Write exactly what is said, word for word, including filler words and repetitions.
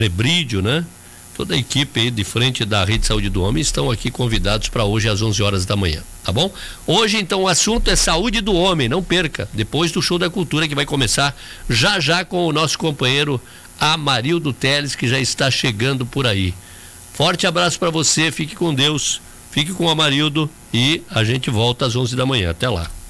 Ebrídio, né? Toda a equipe aí de frente da Rede Saúde do Homem estão aqui convidados para hoje às onze horas da manhã, tá bom? Hoje, então, o assunto é saúde do homem, não perca, depois do Show da Cultura, que vai começar já já com o nosso companheiro Amarildo Teles, que já está chegando por aí. Forte abraço para você, fique com Deus, fique com o Amarildo e a gente volta às onze da manhã. Até lá.